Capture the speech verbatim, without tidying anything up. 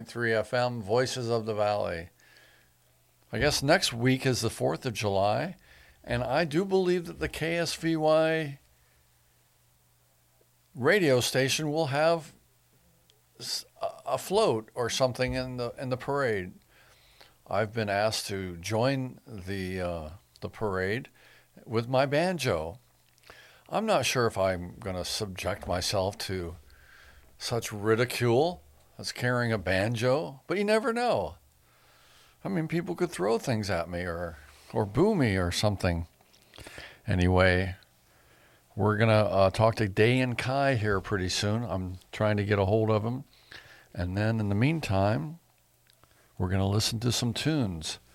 three F M, Voices of the Valley. I guess next week is the fourth of July, and I do believe that the K S V Y radio station will have a float or something in the in the parade. I've been asked to join the uh, the parade with my banjo. I'm not sure if I'm going to subject myself to such ridicule as carrying a banjo, but you never know. I mean, people could throw things at me or or boo me or something. Anyway, we're going to uh, talk to Dayan Kai here pretty soon. I'm trying to get a hold of him. And then in the meantime, we're going to listen to some tunes.